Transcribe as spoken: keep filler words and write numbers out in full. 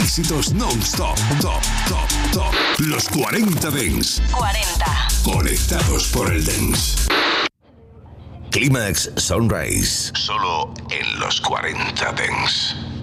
éxitos non-stop, top, top, top. Los cuarenta Dance. cuarenta. Conectados por el dance. Clímax Sunrise. Solo en los cuarenta Dance.